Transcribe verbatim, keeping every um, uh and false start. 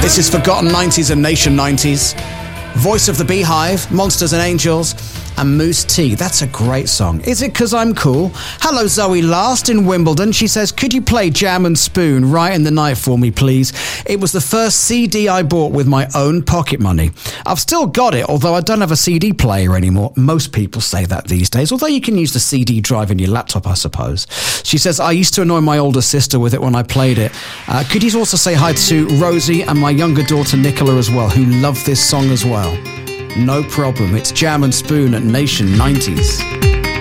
This is Forgotten nineties and Nation nineties. Voice of the Beehive, Monsters and Angels, and Moose T. That's a great song. Is it 'Cause I'm Cool? Hello, Zoe Last in Wimbledon. She says, could you play Jam and Spoon Right in the Night for me, please? It was the first C D I bought with my own pocket money. I've still got it, although I don't have a C D player anymore. Most people say that these days, although you can use the C D drive in your laptop, I suppose. She says, I used to annoy my older sister with it when I played it. Uh, could you also say hi to Rosie and my younger daughter Nicola as well, who love this song as well? No problem. It's Jam and Spoon at Nation nineties.